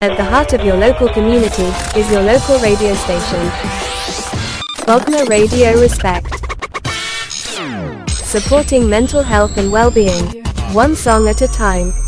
At the heart of your local community is your local radio station. Bognor Radio Respect. Supporting mental health and well-being, one song at a time.